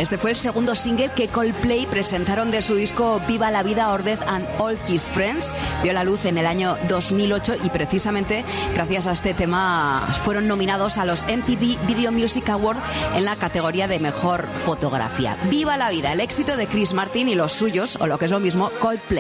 Este fue el segundo single que Coldplay presentaron de su disco Viva la Vida, Our Death and All His Friends. Vio la luz en el año 2008 y precisamente gracias a este tema fueron nominados a los MTV Video Music Awards en la categoría de Mejor Fotografía. Viva la Vida, el éxito de Chris Martin y los suyos, o lo que es lo mismo, Coldplay.